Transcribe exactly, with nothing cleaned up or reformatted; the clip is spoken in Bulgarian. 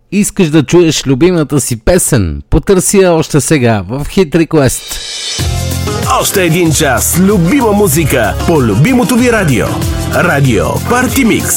Искаш да чуеш любимата си песен? Потърси я още сега в Hit Request. Още един час любима музика по любимото ви радио. Радио Парти Микс.